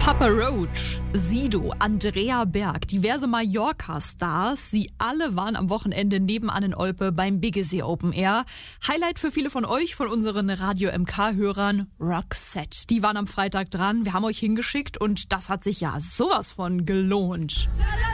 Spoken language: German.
Papa Roach, Sido, Andrea Berg, diverse Mallorca-Stars, sie alle waren am Wochenende nebenan in Olpe beim Biggesee Open Air. Highlight für viele von euch, von unseren Radio MK-Hörern, Roxette. Die waren am Freitag dran, wir haben euch hingeschickt und das hat sich ja sowas von gelohnt.